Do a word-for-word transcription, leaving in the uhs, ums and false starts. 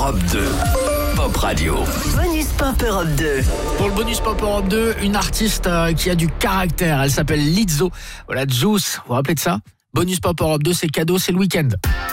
Europe deux. Pop Radio. Bonus Pop Europe deux. Pour le bonus Pop Europe deux, une artiste euh, qui a du caractère. Elle s'appelle Lizzo. Voilà, Juice. Vous vous rappelez de ça? Bonus Pop Europe deux, c'est cadeau, c'est le week-end.